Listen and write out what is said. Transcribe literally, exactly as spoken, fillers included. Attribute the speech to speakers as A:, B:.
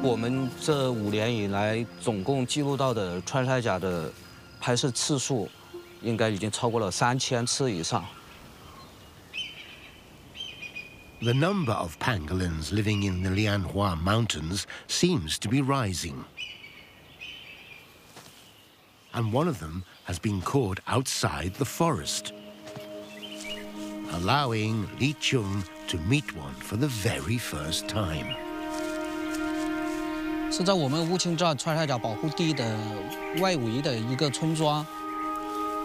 A: 我们这五年以来，总共记录到的穿山甲的拍摄次数，应该已经超过了三千次以上。
B: The number of pangolins living in the Lianhua Mountains seems to be rising. And one of them has been caught outside the forest, allowing Li Chung to meet one for the very first time.
C: 是在我们乌青寨穿山甲保护地的外围的一个村庄。